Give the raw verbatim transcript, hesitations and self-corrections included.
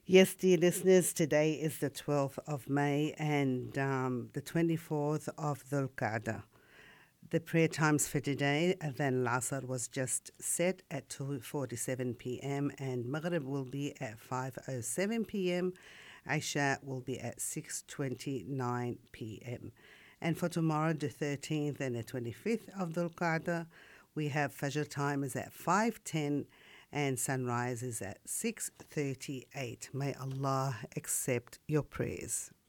Yes, dear listeners, today is the twelfth of May and um, the twenty-fourth of Dhul Qa'dah. The prayer times for today, Adhan Al-Asr was just set at two forty-seven p m and Maghrib will be at five oh seven p m. Isha will be at six twenty-nine p m. And for tomorrow, the thirteenth and the twenty-fifth of Dhul Qa'dah, we have Fajr time is at five ten and sunrise is at six thirty-eight. May Allah accept your prayers.